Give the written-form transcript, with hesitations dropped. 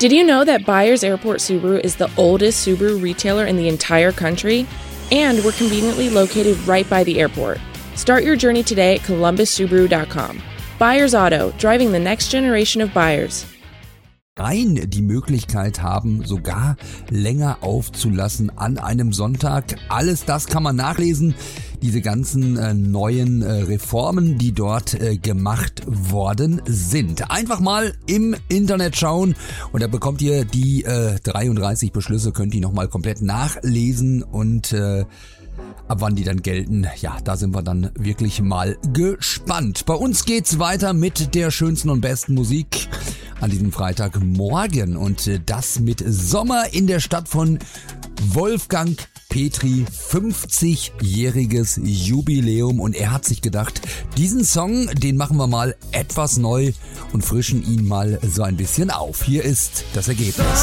Did you know that Byers Airport Subaru is the oldest Subaru retailer in the entire country? And we're conveniently located right by the airport. Start your journey today at columbussubaru.com. Byers Auto, driving the next generation of buyers. Rein die Möglichkeit haben, sogar länger aufzulassen an einem Sonntag. Alles das kann man nachlesen. Diese ganzen neuen Reformen, die dort gemacht worden sind. Einfach mal im Internet schauen und da bekommt ihr die 33 Beschlüsse, könnt ihr nochmal komplett nachlesen und ab wann die dann gelten, ja, da sind wir dann wirklich mal gespannt. Bei uns geht's weiter mit der schönsten und besten Musik an diesem Freitagmorgen und das mit Sommer in der Stadt von Wolfgang Petri, 50-jähriges Jubiläum und er hat sich gedacht, diesen Song, den machen wir mal etwas neu und frischen ihn mal so ein bisschen auf. Hier ist das Ergebnis.